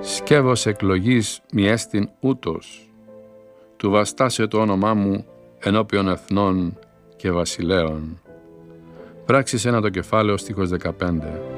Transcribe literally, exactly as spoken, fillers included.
Σκεύος εκλογής μη έστιν ούτως, του βαστάσε το όνομά μου ενώπιον εθνών και βασιλέων. Πράξεις ένα το κεφάλαιο, στίχος δεκαπέντε.